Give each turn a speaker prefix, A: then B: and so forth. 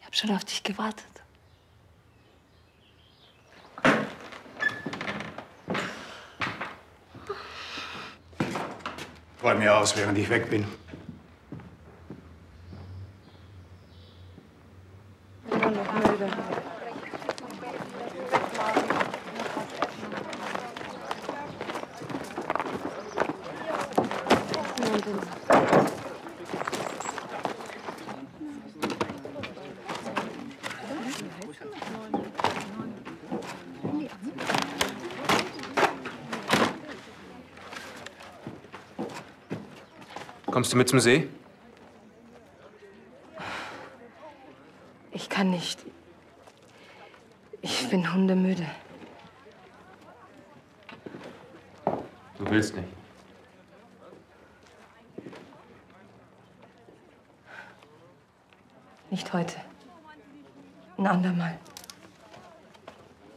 A: habe schon auf dich gewartet.
B: Räum mir aus, während ich weg bin.
C: Kommst du mit zum See?
A: Ich kann nicht. Ich bin hundemüde.
C: Du willst nicht.
A: Nicht heute. Ein andermal.